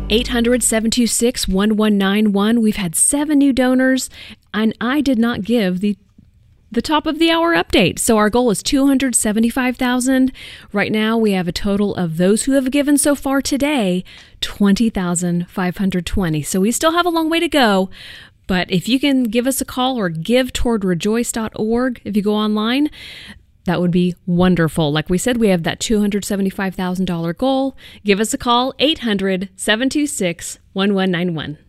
800-726-1191. We've had 7 new donors, and I did not give the top of the hour update. So our goal is $275,000. Right now we have a total of those who have given so far today, $20,520. So we still have a long way to go. But if you can give us a call or give toward rejoice.org, if you go online, that would be wonderful. Like we said, we have that $275,000 goal. Give us a call, 800-726-1191.